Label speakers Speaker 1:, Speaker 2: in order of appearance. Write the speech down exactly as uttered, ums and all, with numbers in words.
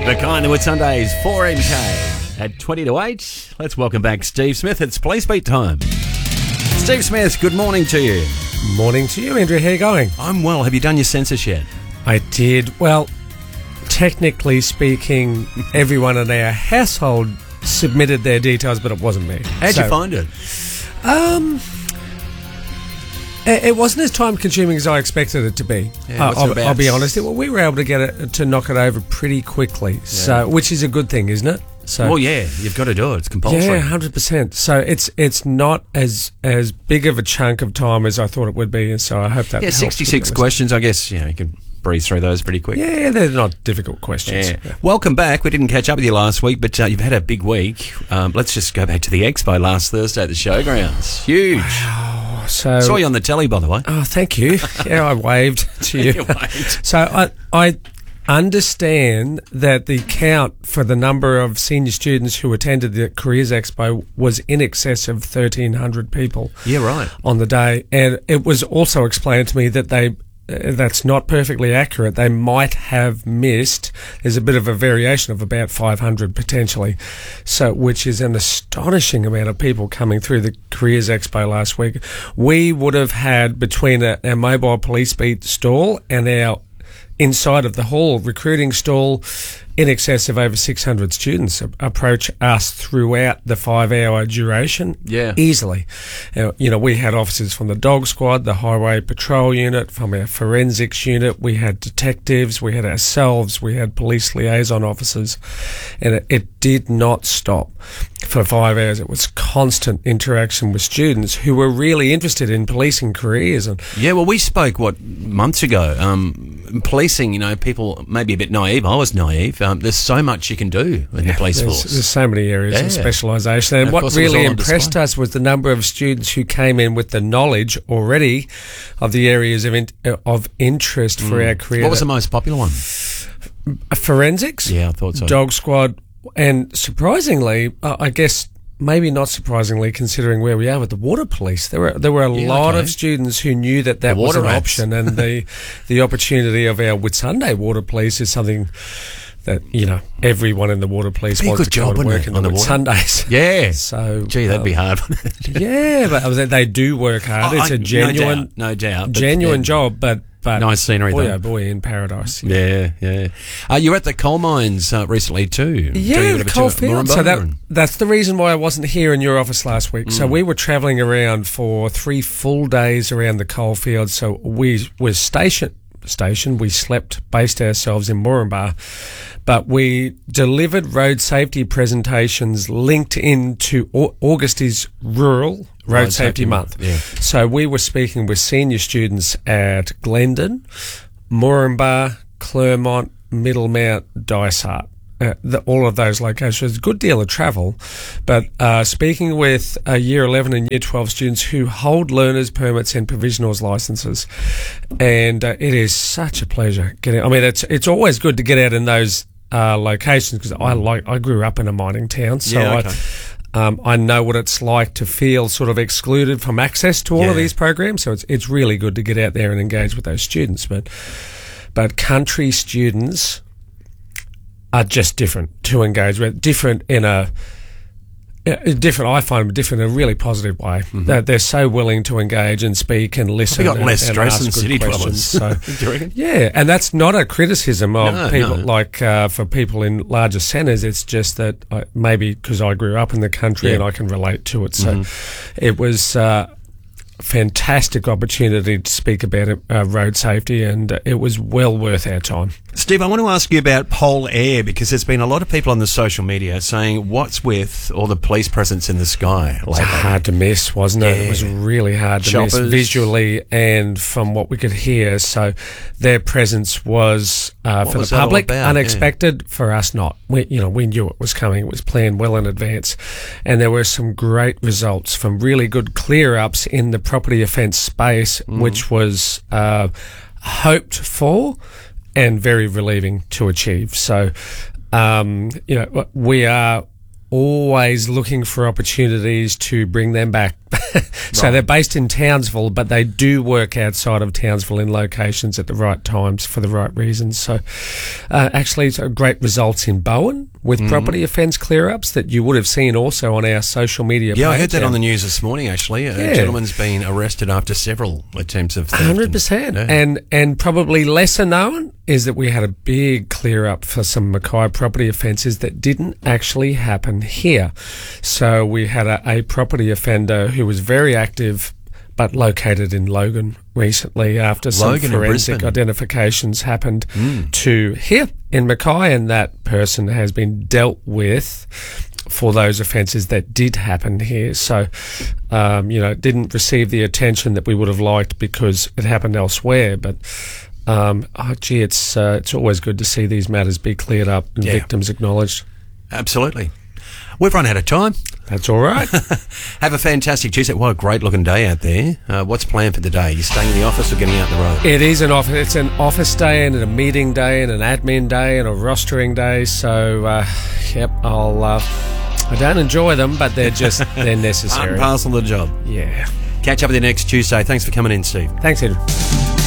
Speaker 1: The kind that with Sundays, four M K at twenty to eight. Let's welcome back Steve Smith. It's Police Beat time. Steve Smith, good morning to you.
Speaker 2: Morning to you, Andrew. How are you going?
Speaker 1: I'm well. Have you done your census yet?
Speaker 2: I did. Well, technically speaking, everyone in our household submitted their details, but it wasn't me.
Speaker 1: How'd
Speaker 2: so,
Speaker 1: you find it?
Speaker 2: Um, it it wasn't as time-consuming as I expected it to be.
Speaker 1: Yeah,
Speaker 2: uh,
Speaker 1: what's it
Speaker 2: I'll,
Speaker 1: about?
Speaker 2: I'll be honest. Well, we were able to get it to knock it over pretty quickly,
Speaker 1: Yeah.
Speaker 2: so which is a good thing, isn't it? So,
Speaker 1: Well, yeah, you've got to do it. It's compulsory.
Speaker 2: yeah, hundred percent. So it's it's not as as big of a chunk of time as I thought it would be, and so I hope that
Speaker 1: Yeah,
Speaker 2: helps with
Speaker 1: sixty-six
Speaker 2: the
Speaker 1: questions. I guess, you know, you can breeze through those pretty quick.
Speaker 2: list. Yeah, they're not difficult questions.
Speaker 1: Yeah. Welcome back. We didn't catch up with you last week, but uh, you've had a big week. Um, let's just go back to the Expo last Thursday at the Showgrounds. Huge.
Speaker 2: Oh, so
Speaker 1: Saw you on the telly, by the way.
Speaker 2: Oh, thank you. Yeah, I waved to you.
Speaker 1: You waved.
Speaker 2: So I I understand that the count for the number of senior students who attended the Careers Expo was in excess of thirteen hundred people.
Speaker 1: Yeah, right.
Speaker 2: On the day, and it was also explained to me that they. Uh, that's not perfectly accurate. They might have missed. There's a bit of a variation of about five hundred potentially, so which is an astonishing amount of people coming through the Careers Expo last week. We would have had between a, our mobile police beat stall and our inside of the hall recruiting stall, in excess of over six hundred students approach us throughout the five-hour duration.
Speaker 1: Yeah.
Speaker 2: Easily. Uh, you know, we had officers from the dog squad, the highway patrol unit, from our forensics unit. We had detectives. We had ourselves. We had police liaison officers. And it, it did not stop for five hours. It was constant interaction with students who were really interested in policing careers. And
Speaker 1: Yeah, well, we spoke, what, months ago. Um, policing, you know, people may be a bit naive. I was naive. Um, there's so much you can do in the police
Speaker 2: There's,
Speaker 1: force.
Speaker 2: there's so many areas
Speaker 1: Yeah.
Speaker 2: of specialisation. And
Speaker 1: Of
Speaker 2: what
Speaker 1: course it was
Speaker 2: really
Speaker 1: all on
Speaker 2: impressed
Speaker 1: display.
Speaker 2: us was the number of students who came in with the knowledge already of the areas of in, of interest for our career.
Speaker 1: What was the most popular one?
Speaker 2: Forensics,
Speaker 1: Yeah, I thought so.
Speaker 2: dog squad, and surprisingly, uh, I guess maybe not surprisingly, considering where we are with the water police, there were there were a
Speaker 1: Yeah,
Speaker 2: lot
Speaker 1: okay.
Speaker 2: of students who knew that that
Speaker 1: The
Speaker 2: was
Speaker 1: water
Speaker 2: an
Speaker 1: rats.
Speaker 2: option, and the the opportunity of our Whitsunday water police is something that, you know, everyone in the water police
Speaker 1: Be a
Speaker 2: wants
Speaker 1: good
Speaker 2: to come
Speaker 1: job,
Speaker 2: and
Speaker 1: wouldn't
Speaker 2: work
Speaker 1: it,
Speaker 2: in
Speaker 1: on
Speaker 2: the
Speaker 1: the water?
Speaker 2: Sundays.
Speaker 1: Yeah.
Speaker 2: So,
Speaker 1: Gee, that'd
Speaker 2: um,
Speaker 1: be hard.
Speaker 2: yeah, but they do work hard.
Speaker 1: Oh,
Speaker 2: it's
Speaker 1: I-
Speaker 2: a genuine,
Speaker 1: no doubt, no doubt, but,
Speaker 2: genuine
Speaker 1: yeah.
Speaker 2: job, but but
Speaker 1: Nice scenery,
Speaker 2: boy,
Speaker 1: though.
Speaker 2: oh boy, in paradise.
Speaker 1: Yeah, yeah. Uh, you were at the coal mines uh, recently too. Doing a
Speaker 2: Yeah,
Speaker 1: bit
Speaker 2: the
Speaker 1: of a
Speaker 2: coal
Speaker 1: tour-
Speaker 2: field.
Speaker 1: Moranbah
Speaker 2: So that,
Speaker 1: and-
Speaker 2: that's the reason why I wasn't here in your office last week. So we were travelling around for three full days around the coal field. So we were stationed. Station. We slept, based ourselves in Moranbah, but we delivered road safety presentations linked into Au- August is Rural Road,
Speaker 1: Road
Speaker 2: Safety,
Speaker 1: Safety
Speaker 2: Month.
Speaker 1: Month, yeah.
Speaker 2: So we were speaking with senior students at Glendon, Moranbah, Clermont, Middlemount, Dysart. Uh, the, all of those locations, a good deal of travel, but uh, speaking with uh, year eleven and year twelve students who hold learners permits and provisionals licenses, and uh, it is such a pleasure getting. I mean, it's it's always good to get out in those uh, locations because I like I grew up in a mining town, so
Speaker 1: Yeah, okay.
Speaker 2: I. Um, I know what it's like to feel sort of excluded from access to all
Speaker 1: Yeah.
Speaker 2: of these programs, so it's it's really good to get out there and engage with those students. But but country students are just different to engage with, different in a, uh, different. I find them different in a really positive way.
Speaker 1: Mm-hmm.
Speaker 2: They're, they're so willing to engage and speak and listen.
Speaker 1: got
Speaker 2: and,
Speaker 1: less
Speaker 2: and
Speaker 1: stress
Speaker 2: ask
Speaker 1: than
Speaker 2: good
Speaker 1: city
Speaker 2: questions.
Speaker 1: dwellers.
Speaker 2: So,
Speaker 1: Do you reckon?
Speaker 2: yeah, and that's not a criticism of
Speaker 1: No,
Speaker 2: people
Speaker 1: no.
Speaker 2: like uh, for people in larger centres. It's just that I, maybe because I grew up in the country
Speaker 1: Yeah.
Speaker 2: and I can relate to it. So
Speaker 1: Mm-hmm.
Speaker 2: it was. Uh, fantastic opportunity to speak about uh, road safety, and uh, it was well worth our time.
Speaker 1: Steve, I want to ask you about Pole Air because there's been a lot of people on the social media saying, what's with all the police presence in the sky
Speaker 2: It was
Speaker 1: lately?
Speaker 2: hard to miss, wasn't it?
Speaker 1: Yeah.
Speaker 2: It was really hard to
Speaker 1: Choppers.
Speaker 2: miss visually and from what we could hear. So their presence was uh,
Speaker 1: What
Speaker 2: for
Speaker 1: was
Speaker 2: the
Speaker 1: that all
Speaker 2: public
Speaker 1: about?
Speaker 2: unexpected. For us, not. We, you know, we knew it was coming. It was planned well in advance, and there were some great results from really good clear ups in the property offence space,
Speaker 1: Mm.
Speaker 2: which was uh, hoped for and very relieving to achieve. So, um, you know, we are always looking for opportunities to bring them back So
Speaker 1: Right.
Speaker 2: they're based in Townsville, but they do work outside of Townsville in locations at the right times for the right reasons. So uh, actually, so great results in Bowen with
Speaker 1: Mm-hmm.
Speaker 2: property offence clear-ups that you would have seen also on our social media page.
Speaker 1: Yeah, I heard that on the news this morning, actually. A
Speaker 2: Yeah.
Speaker 1: gentleman's been arrested after several attempts of theft.
Speaker 2: one hundred percent.
Speaker 1: Yeah.
Speaker 2: And and probably lesser known is that we had a big clear up for some Mackay property offences that didn't actually happen here. So we had a, a property offender who was very active but located in Logan recently after some
Speaker 1: Logan in
Speaker 2: forensic
Speaker 1: Brisbane.
Speaker 2: identifications happened to here in Mackay, and that person has been dealt with for those offences that did happen here. So, um, you know, it didn't receive the attention that we would have liked because it happened elsewhere. But, um, oh, gee, it's uh, it's always good to see these matters be cleared up and
Speaker 1: Yeah.
Speaker 2: victims acknowledged.
Speaker 1: Absolutely. We've run out of time.
Speaker 2: That's all right.
Speaker 1: Have a fantastic Tuesday. What a great looking day out there. Uh, what's planned for the day? You staying in the office or getting out the road?
Speaker 2: It is an office. It's an office day and a meeting day and an admin day and a rostering day. So, uh, yep, I'll. Uh, I don't enjoy them, but they're just they're
Speaker 1: Part
Speaker 2: necessary.
Speaker 1: and parcel of the job.
Speaker 2: Yeah.
Speaker 1: Catch up with you next Tuesday. Thanks for coming in, Steve.
Speaker 2: Thanks, Andrew.